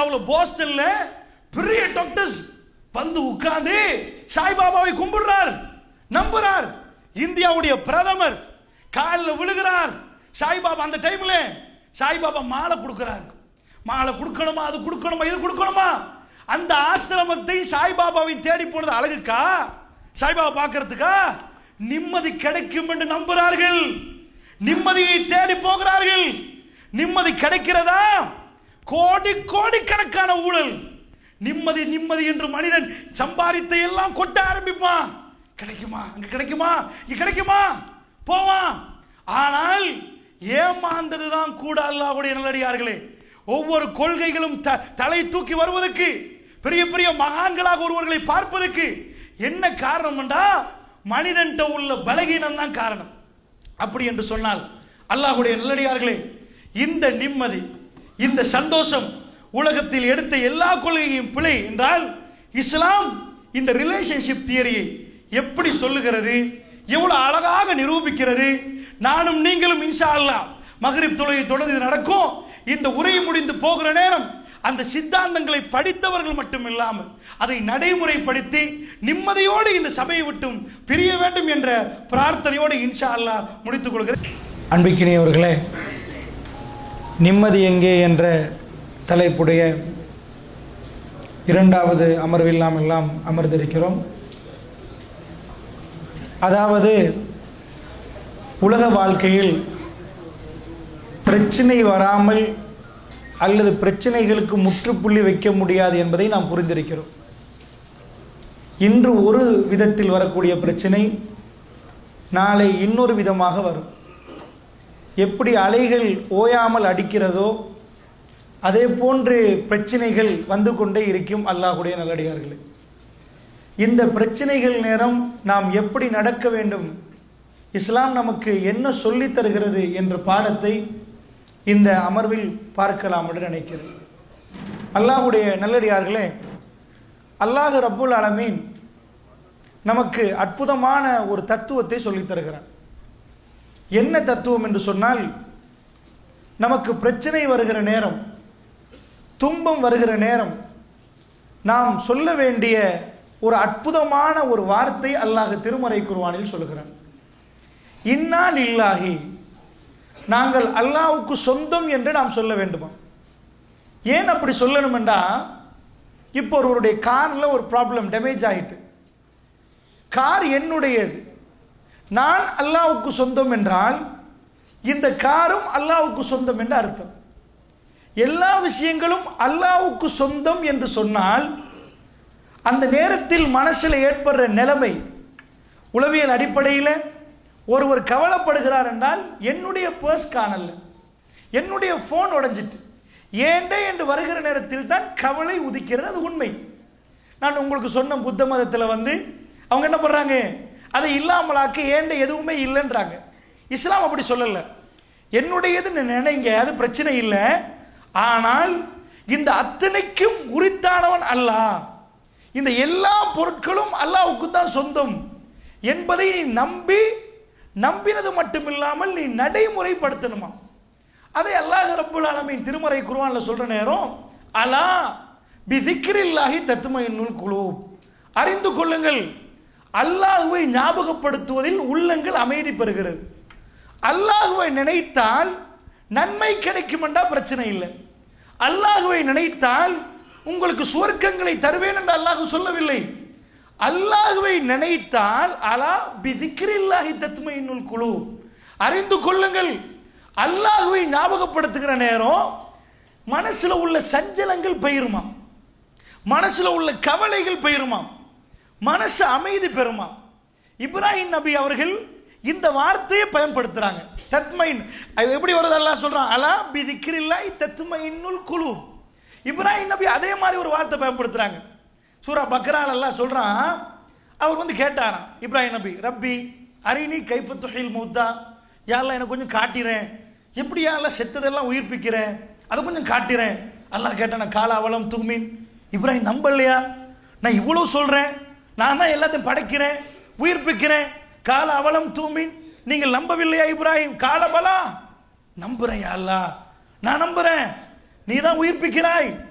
அமெரிக்காவில் போஸ்டன்ல பெரிய டாக்டர்ஸ் வந்து உட்கார்ந்து சாய்பாபாவை கும்பிடுறார், நம்புறார். இந்தியாவுடைய பிரதமர் காலில் விழுகிறார். சாய்பாபா அந்த டைம்ல சாய்பாபா மாலை கொடுக்கிறார். மாலை கொடுக்கணுமா, அது கொடுக்கணுமா, இது கொடுக்கணுமா? அந்த ஆசிரமத்தை சாய்பாபாவை தேடி போனது அழகுக்கா, சாய்பாபா பார்க்கறதுக்கா? நிம்மதி கிடைக்கும் என்று நம்புகிறார்கள். நிம்மதியை தேடி போகிறார்கள். நிம்மதி கிடைக்கிறதா? கோடி கோடி கணக்கான ஊழல். நிம்மதி நிம்மதி என்று மனிதன் சம்பாதித்த எல்லாம் கொட்ட ஆரம்பிப்பான். கிடைக்குமா, அங்க கிடைக்குமா, இங்க கிடைக்குமா, போவான். ஆனால் ஏமாந்ததுதான் கூட அல்லாஹ்வுடைய நல்லடியார்களே. ஒவ்வொரு கொள்கைகளும் தலை தூக்கி வருவதற்கு, பெரிய பெரிய மகான்களாக ஒருவர்களை பார்ப்பதற்கு என்ன காரணம் என்றா மனிதன்ட்ட உள்ள பலகீனம் தான் காரணம். அப்படி என்று சொன்னால் அல்லாஹ்வுடைய நல்லடியார்களே, இந்த நிம்மதி, இந்த சந்தோஷம் உலகத்தில் எடுத்த எல்லா கொள்கையும் பிழை என்றால் இஸ்லாம் இந்த ரிலேஷன்ஷிப் தியரியை எப்படி சொல்லுகிறது, எவ்வளவு அழகாக நிரூபிக்கிறது. நானும் நீங்களும் இன்ஷா அல்லாஹ் மக்ரிப் தொழுகை தொடர்ந்து நடக்கும். இந்த உரை முடிந்து போகிற நேரம் அந்த சித்தாந்தங்களை படித்தவர்கள் மட்டும் இல்லாமல் அதை நடைமுறைப்படுத்தி நிம்மதியோடு இந்த சபையை விட்டும் பிரிய வேண்டும் என்ற பிரார்த்தனையோடு இன்ஷா அல்லாஹ் முடித்துக் கொள்கிறேன். அன்பிக்கினியவர்களே, நிம்மதி எங்கே என்ற தலைப்புடைய இரண்டாவது அமர்வில் நாம் எல்லாம் அமர்ந்திருக்கிறோம். அதாவது உலக வாழ்க்கையில் பிரச்சனை வராமல் அல்லது பிரச்சனைகளுக்கு முற்றுப்புள்ளி வைக்க முடியாது என்பதை நாம் புரிந்திருக்கிறோம். இன்று ஒரு விதத்தில் வரக்கூடிய பிரச்சனை நாளை இன்னொரு விதமாக வரும். எப்படி அலைகள் ஓயாமல் அடிக்கிறதோ அதே போன்று பிரச்சனைகள் வந்து கொண்டே இருக்கும். அல்லாஹ்வுடைய நல்லடியார்களே, இந்த பிரச்சனைகள் நேரம் நாம் எப்படி நடக்க வேண்டும், இஸ்லாம் நமக்கு என்ன சொல்லித் தருகிறது என்ற பாடத்தை இந்த அமர்வில் பார்க்கலாம் என்று நினைக்கிறேன். அல்லாஹ்வுடைய நல்லடியார்களே, அல்லாஹ் ரப்புல் ஆலமீன் நமக்கு அற்புதமான ஒரு தத்துவத்தை சொல்லித் தருகிறான். என்ன தத்துவம் என்று சொன்னால், நமக்கு பிரச்சனை வருகிற நேரம், துன்பம் வருகிற நேரம் நாம் சொல்ல வேண்டிய ஒரு அற்புதமான ஒரு வார்த்தை அல்லாஹ் திருமறை குர்ஆனில் சொல்கிறான். இன்னா லில்லாஹி, நாங்கள் அல்லாஹ்வுக்கு சொந்தம் என்று நாம் சொல்ல வேண்டுமா? ஏன் அப்படி சொல்லணும் என்றா, இப்போ ஒருவருடைய காரில் ஒரு ப்ராப்ளம், டேமேஜ் ஆகிட்டு, கார் என்னுடையது, நான் அல்லாஹ்வுக்கு சொந்தம் என்றால் இந்த காரும் அல்லாஹ்வுக்கு சொந்தம் என்று அர்த்தம். எல்லா விஷயங்களும் அல்லாஹ்வுக்கு சொந்தம் என்று சொன்னால் அந்த நேரத்தில் மனசில் ஏற்படுற நிலைமை, உளவியல் அடிப்படையில் ஒருவர் கவலைப்படுகிறார் என்றால், என்னுடைய பர்ஸ் காணல, என்னுடைய போன் உடைஞ்சிட்டு, ஏண்டே என்று வருகிற நேரத்தில் தான் கவலை உதிக்கிறது. அது உண்மை. நான் உங்களுக்கு சொன்ன புத்த மதத்தில் அவங்க என்ன பண்றாங்க, அதை இல்லாமலாக்க ஏண்ட எதுவுமே இல்லைன்றாங்க. இஸ்லாம் அப்படி சொல்லல. என்னுடையதுன்னு நினைங்க, அது பிரச்சனை இல்லை. ஆனால் இந்த அத்தனைக்கும் உரித்தானவன் அல்லாஹ், இந்த எல்லா பொருட்களும் அல்லாஹ்வுக்கு தான் சொந்தம் என்பதை நீ நம்பினது மட்டுமில்லாமல் நீ நடைமுறைப்படுத்தணுமா. அதை அல்லாஹ் ரப்புல் ஆலமீன் திருமறை குர்ஆன்ல சொல்ற நேரம், அலா பிதிக்ரில்லாஹி தத்மஇன்னுல் குலூப், அறிந்து கொள்ளுங்கள், அல்லாஹ்வை ஞாபகப்படுத்துவதில் உள்ளங்கள் அமைதி பெறுகிறது. அல்லாஹ்வை நினைத்தால் நன்மை கிடைக்கும் என்றா பிரச்சனை இல்லை. அல்லாஹ்வை நினைத்தால் உங்களுக்கு சுவர்க்கங்களை தருவேன் என்று அல்லாஹ் சொல்லவில்லை. அல்லாஹ்வை நினைத்தால் அலா பிதிக்ரில்லாஹி தத்மஇன்னுல் குலூப், அறிந்து கொள்ளுங்கள், அல்லாஹ்வை ஞாபகப்படுத்துகிற நேரம் மனசுல உள்ள சஞ்சலங்கள் பெயருமா, மனசுல உள்ள கவலைகள் பெயருமா, மனசு அமைதி பெறுமா. இப்ராஹிம் நபி அவர்கள் இந்த வார்த்தையை பயன்படுத்துறாங்க. தத்மைன் எப்படி வருது, அல்லாஹ் சொல்றான், அலா பிதிக்ரில்லாஹி தத்மஇன்னுல் குலூப். இப்ராஹிம் நபி அதே மாதிரி ஒரு வார்த்தை பயன்படுத்துறாங்க. சூரா பக்ரால அல்லாஹ் சொல்றான், அவர் கேட்டாராம் இப்ராஹிம் நபி, ரப்பி அரினி கைஃப துஹில் மௌத்தா, யா அல்லாஹ் எனக்கு கொஞ்சம் காட்டிறேன், எப்படி யா அல்லாஹ் செத்ததெல்லாம் உயிர்ப்பிக்கிறேன், அதை கொஞ்சம் காட்டிறேன். அல்லாஹ் கேட்டான காலாவலம் துமின், இப்ராஹிம் நம்பலையா, நான் இவ்வளவு சொல்றேன், நான் தான் எல்லாத்தையும் படைக்கிறேன் உயிர்ப்பிக்கிறேன், கால அவலம் தூமின், நீங்கள் நம்பவில்லையா இப்ராஹிம்? காலபலா, நம்புறேன் யா அல்லாஹ், நான் நம்புறேன், நீ தான் உயிர்ப்பிக்கிறாய்,